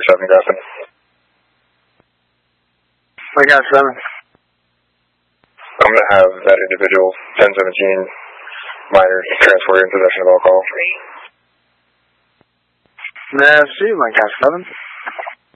7, Captain. Mike 7. I'm going to have that individual, 1017, minor, transported in possession of alcohol. Merci, Mike 7.